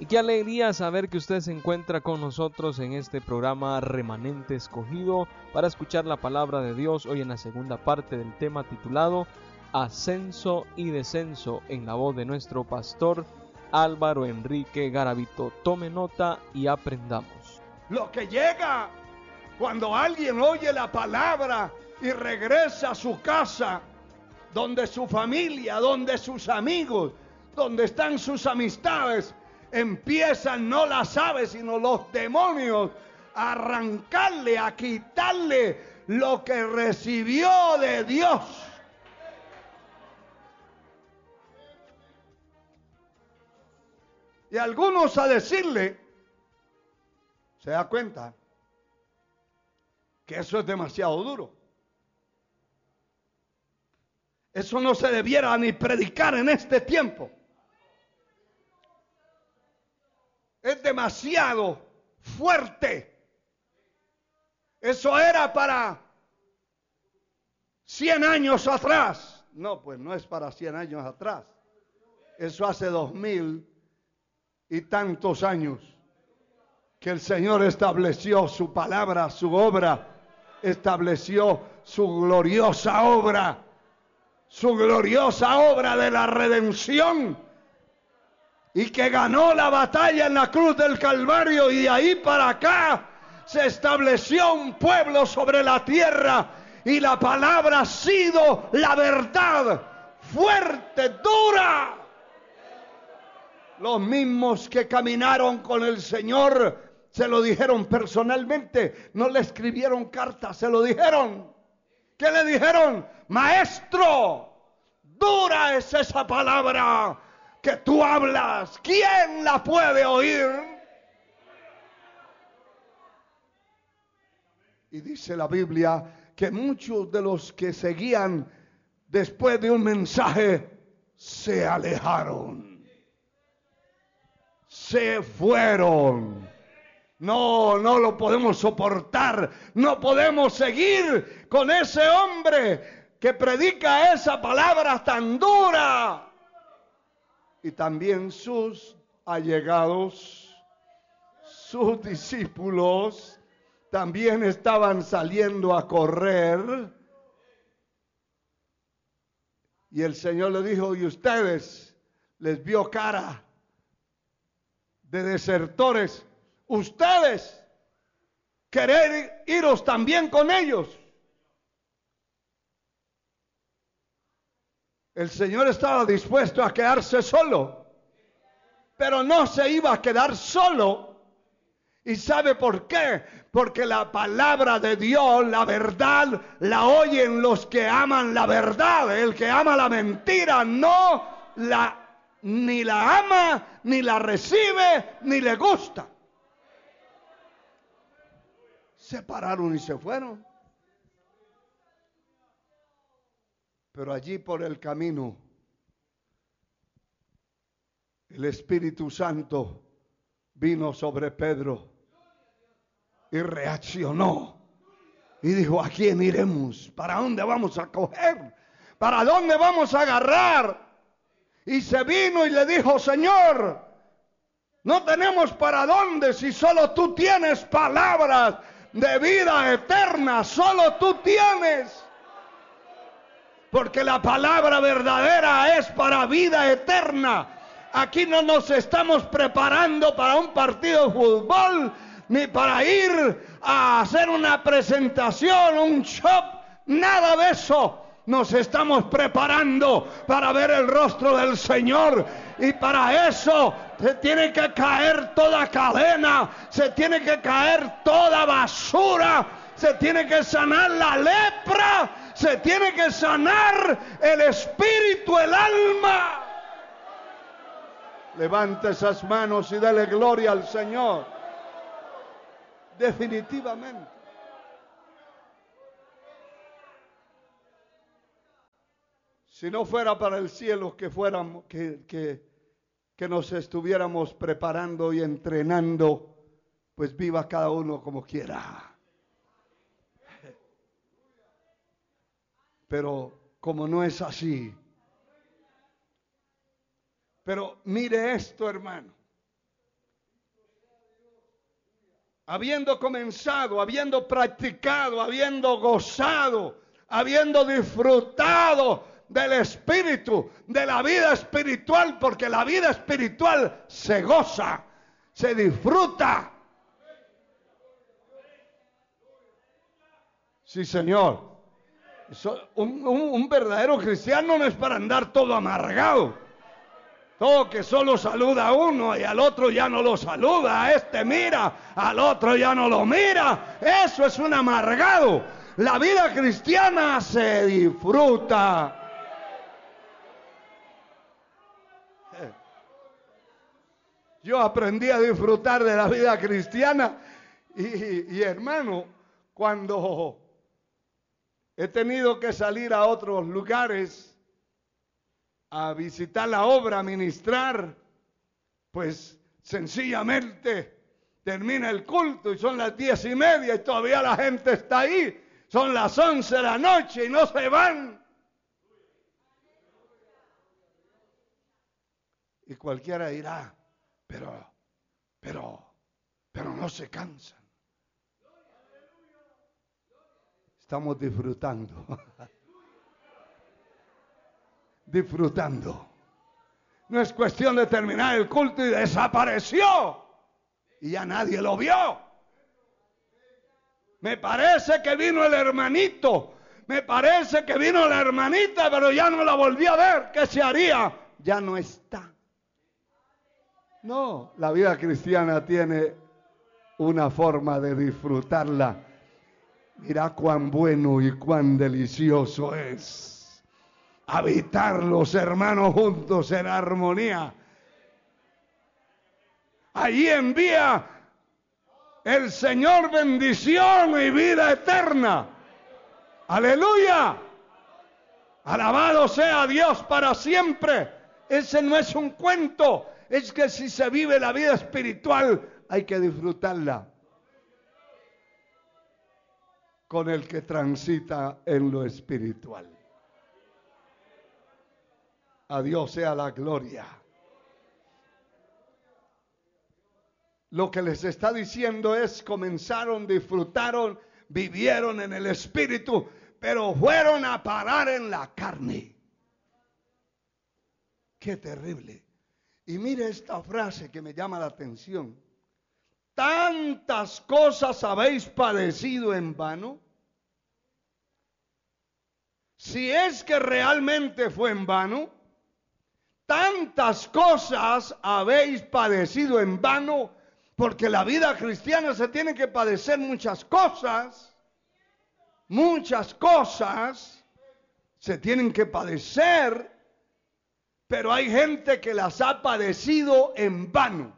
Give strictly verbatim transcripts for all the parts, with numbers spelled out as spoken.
qué alegría saber que usted se encuentra con nosotros en este programa Remanente Escogido para escuchar la palabra de Dios hoy en la segunda parte del tema titulado Ascenso y Descenso, en la voz de nuestro pastor Álvaro Enrique Garavito. Tome nota y aprendamos. Lo que llega cuando alguien oye la palabra y regresa a su casa, donde su familia, donde sus amigos, donde están sus amistades, empiezan, no las aves, sino los demonios, a arrancarle, a quitarle lo que recibió de Dios. Y algunos a decirle, ¿se da cuenta? Que eso es demasiado duro. Eso no se debiera ni predicar en este tiempo. Es demasiado fuerte. Eso era para cien años atrás. No, pues no es para cien años atrás. Eso hace dos mil y tantos años que el Señor estableció su palabra, su obra, estableció su gloriosa obra, su gloriosa obra de la redención, y que ganó la batalla en la cruz del Calvario, y de ahí para acá se estableció un pueblo sobre la tierra, y la palabra ha sido la verdad, fuerte, dura. Los mismos que caminaron con el Señor se lo dijeron personalmente, no le escribieron cartas, se lo dijeron. ¿Qué le dijeron? Maestro, dura es esa palabra que tú hablas, ¿quién la puede oír? Y dice la Biblia que muchos de los que seguían después de un mensaje se alejaron. Se fueron. No, no lo podemos soportar. No podemos seguir con ese hombre que predica esa palabra tan dura. Y también sus allegados, sus discípulos, también estaban saliendo a correr. Y el Señor le dijo, y ustedes les vio cara de desertores, ustedes querer iros también con ellos. El Señor estaba dispuesto a quedarse solo, pero no se iba a quedar solo. ¿Y sabe por qué? Porque la palabra de Dios, la verdad, la oyen los que aman la verdad. El que ama la mentira no la ni la ama, ni la recibe, ni le gusta. Se pararon y se fueron. Pero allí por el camino, el Espíritu Santo vino sobre Pedro y reaccionó. Y dijo, ¿a quién iremos? ¿Para dónde vamos a coger? ¿Para dónde vamos a agarrar? Y se vino y le dijo, Señor, no tenemos para dónde si solo tú tienes palabras de vida eterna, solo tú tienes. Porque la palabra verdadera es para vida eterna. Aquí no nos estamos preparando para un partido de fútbol, ni para ir a hacer una presentación, un show, nada de eso. Nos estamos preparando para ver el rostro del Señor, y para eso se tiene que caer toda cadena, se tiene que caer toda basura, se tiene que sanar la lepra, se tiene que sanar el espíritu, el alma. Levante esas manos y dale gloria al Señor. Definitivamente. Si no fuera para el cielo, que fuéramos, que, que, que nos estuviéramos preparando y entrenando, pues viva cada uno como quiera. Pero como no es así. Pero mire esto, hermano. habiendo comenzado, habiendo practicado, habiendo gozado, habiendo disfrutado del Espíritu, de la vida espiritual, porque la vida espiritual se goza, se disfruta. Sí, Señor. Un, un, un verdadero cristiano no es para andar todo amargado. Todo que solo saluda a uno y al otro ya no lo saluda. A este mira, al otro ya no lo mira. Eso es un amargado. La vida cristiana se disfruta. Yo aprendí a disfrutar de la vida cristiana y, y hermano, cuando he tenido que salir a otros lugares a visitar la obra, a ministrar, pues sencillamente termina el culto y son las diez y media y todavía la gente está ahí. Son las once de la noche y no se van. Y cualquiera dirá, pero, pero, pero no se cansan. Estamos disfrutando. Disfrutando. No es cuestión de terminar el culto y desapareció y ya nadie lo vio. Me parece que vino el hermanito, me parece que vino la hermanita, pero ya no la volví a ver. ¿Qué se haría? Ya no está. No, la vida cristiana tiene una forma de disfrutarla. Mira cuán bueno y cuán delicioso es habitar los hermanos juntos en armonía. Allí envía el Señor bendición y vida eterna. Aleluya. Alabado sea Dios para siempre. Ese no es un cuento. Es que si se vive la vida espiritual, hay que disfrutarla con el que transita en lo espiritual. A Dios sea la gloria. Lo que les está diciendo es, comenzaron, disfrutaron, vivieron en el Espíritu, pero fueron a parar en la carne. Qué terrible. Y mire esta frase que me llama la atención. ¿Tantas cosas habéis padecido en vano? Si es que realmente fue en vano, tantas cosas habéis padecido en vano, porque la vida cristiana se tiene que padecer muchas cosas, muchas cosas se tienen que padecer, pero hay gente que las ha padecido en vano.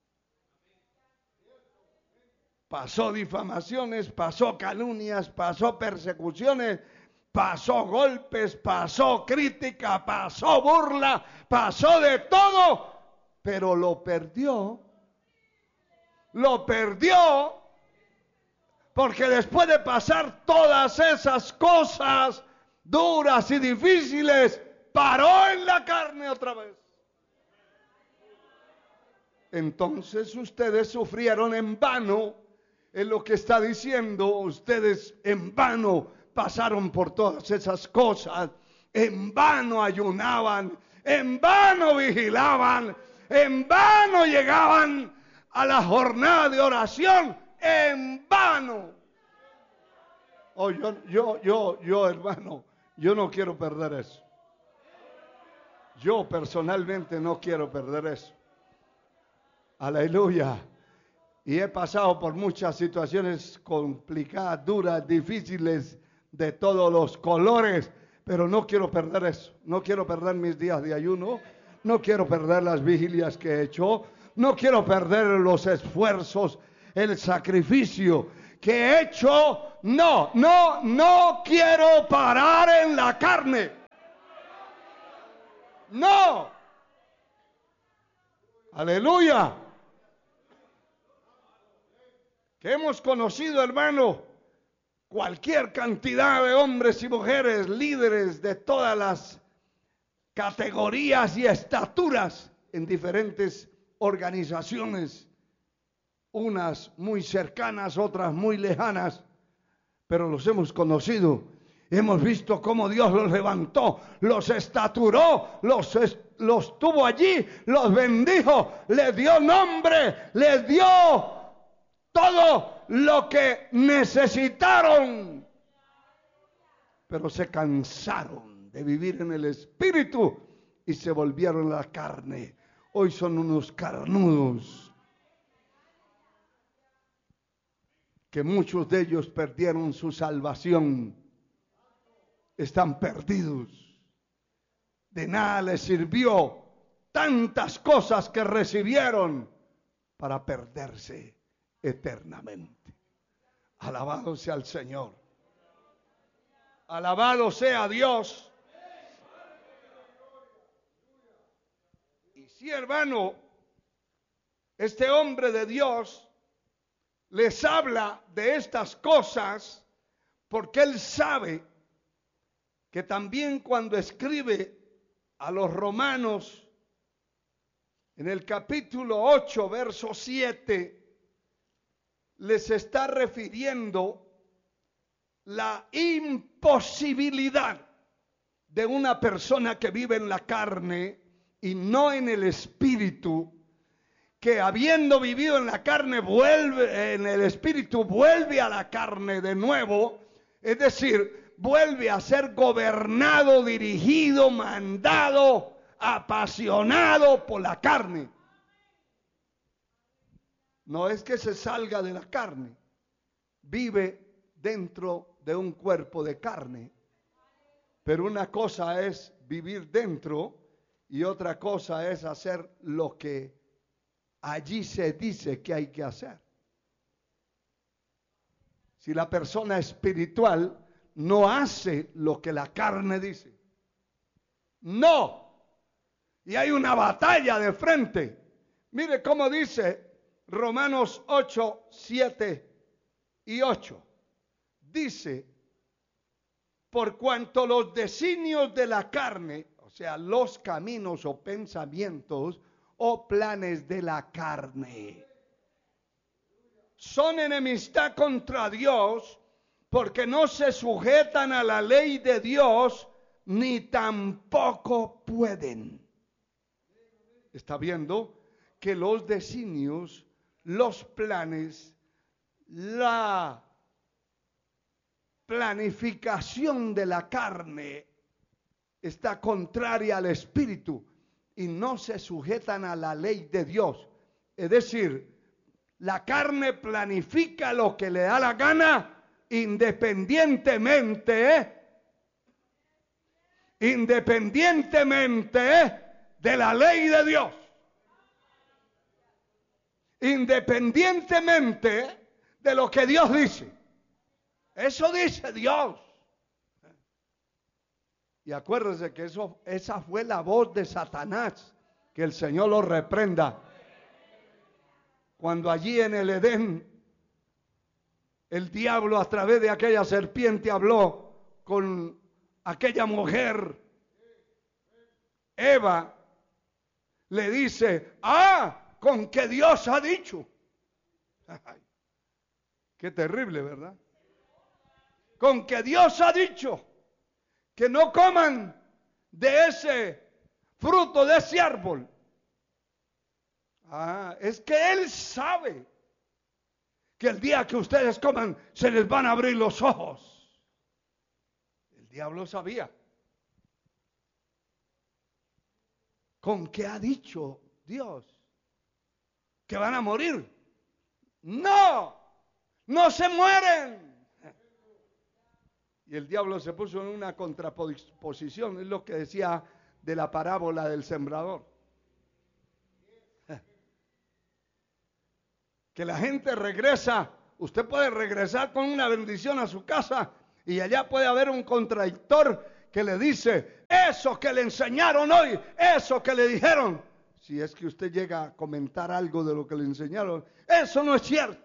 Pasó difamaciones, pasó calumnias, pasó persecuciones, pasó golpes, pasó crítica, pasó burla, pasó de todo, pero lo perdió. Lo perdió porque después de pasar todas esas cosas duras y difíciles, paró en la carne otra vez. Entonces ustedes sufrieron en vano, es lo que está diciendo, ustedes en vano pasaron por todas esas cosas, en vano ayunaban, en vano vigilaban, en vano llegaban a la jornada de oración, en vano. Oh, yo, yo, yo, yo, hermano, yo no quiero perder eso. Yo personalmente no quiero perder eso. Aleluya. Y he pasado por muchas situaciones complicadas, duras, difíciles, de todos los colores, pero no quiero perder eso. No quiero perder mis días de ayuno, no quiero perder las vigilias que he hecho, no quiero perder los esfuerzos, el sacrificio que he hecho. No, no, no quiero parar en la carne. No. Aleluya. Que hemos conocido, hermano, cualquier cantidad de hombres y mujeres, líderes de todas las categorías y estaturas en diferentes organizaciones unas muy cercanas, otras muy lejanas, pero los hemos conocido. Hemos visto cómo Dios los levantó, los estaturó, los, los tuvo allí, los bendijo, les dio nombre, les dio todo lo que necesitaron. Pero se cansaron de vivir en el espíritu y se volvieron a la carne. Hoy son unos carnudos, que muchos de ellos perdieron su salvación. Están perdidos. De nada les sirvió tantas cosas que recibieron para perderse eternamente. Alabado sea el Señor. Alabado sea Dios. Y sí, hermano, este hombre de Dios les habla de estas cosas porque él sabe que también cuando escribe a los romanos en el capítulo ocho, verso siete, les está refiriendo la imposibilidad de una persona que vive en la carne y no en el espíritu, que habiendo vivido en la carne, vuelve en el espíritu, vuelve a la carne de nuevo, es decir, vuelve a ser gobernado, dirigido, mandado, apasionado por la carne. No es que se salga de la carne, vive dentro de un cuerpo de carne, pero una cosa es vivir dentro y otra cosa es hacer lo que allí se dice que hay que hacer. Si la persona espiritual no hace lo que la carne dice, no, y hay una batalla de frente. Mire cómo dice Romanos ocho, siete y ocho. Dice, por cuanto los designios de la carne, o sea, los caminos o pensamientos o planes de la carne, son enemistad contra Dios, porque no se sujetan a la ley de Dios, ni tampoco pueden. Está viendo que los designios, los planes, la planificación de la carne está contraria al espíritu y no se sujetan a la ley de Dios. Es decir, la carne planifica lo que le da la gana independientemente, independientemente de la ley de Dios. Independientemente de lo que Dios dice. Eso dice Dios. Y acuérdense que eso, esa fue la voz de Satanás, que el Señor lo reprenda. Cuando allí en el Edén, el diablo a través de aquella serpiente habló con aquella mujer, Eva, le dice, ah, con que Dios ha dicho. Ay, qué terrible, ¿verdad? Con que Dios ha dicho que no coman de ese fruto, de ese árbol. Ah, es que Él sabe que el día que ustedes coman se les van a abrir los ojos. El diablo sabía. ¿Con qué ha dicho Dios? ¿Que van a morir? No, no se mueren. Y el diablo se puso en una contraposición, es lo que decía de la parábola del sembrador. Que la gente regresa, usted puede regresar con una bendición a su casa y allá puede haber un contradictor que le dice, eso que le enseñaron hoy, eso que le dijeron, si es que usted llega a comentar algo de lo que le enseñaron, eso no es cierto.